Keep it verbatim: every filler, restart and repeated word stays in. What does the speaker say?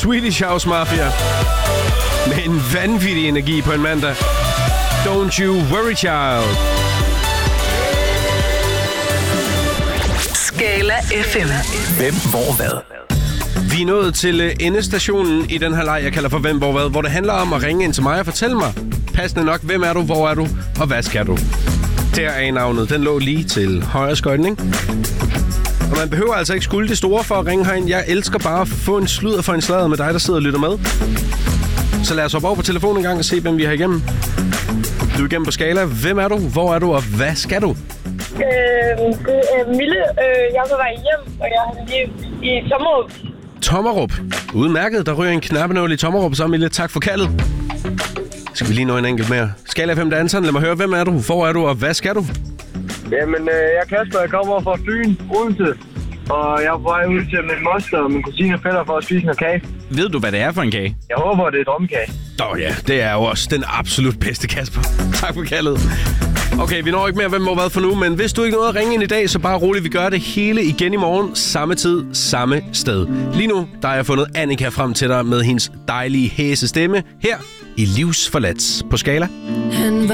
Swedish House Mafia. Med en vanvittig energi på en mandag. Don't you worry, child. Skala F M. Hvem, hvor, hvad? Vi er nået til endestationen i den her leg, jeg kalder for Hvem, hvor, hvad, hvor det handler om at ringe ind til mig og fortælle mig, passende nok, hvem er du, hvor er du, og hvad skal du? Der er navnet. Den lå lige til højre skøjten, ikke? Og man behøver altså ikke skulde det store for at ringe herind. Jeg elsker bare at få en sludder for en sladder med dig, der sidder og lytter med. Så lad os hoppe over på telefonen en gang og se, hvem vi har igennem. Du er igennem på Skala. Hvem er du, hvor er du, og hvad skal du? Øh, det er Mille. Øh, jeg er på vej hjem, og jeg er lige i Tommerup. Tommerup. Udmærket. Der ryger en knappenål i Tommerup, så Mille. Tak for kaldet. Skal vi lige nå en enkelt mere? Skala fem dansen. Lad mig høre, hvem er du, hvor er du, og hvad skal du? Jamen, øh, jeg er Kasper. Jeg kommer fra Fyn, Odense. Og jeg er på vej ud til min moster og min kusine fætter for at spise noget kage. Ved du, hvad det er for en kage? Jeg håber, det er drømmekage. Nå ja, det er jo også den absolut bedste, Kasper. Tak for kaldet. Okay, vi når ikke mere, hvem må hvad for nu, men hvis du ikke nåede at ringe ind i dag, så bare roligt, vi gør det hele igen i morgen. Samme tid, samme sted. Lige nu, der har jeg fundet Annika frem til dig med hendes dejlige hæse stemme her i Livsforladt på Skala.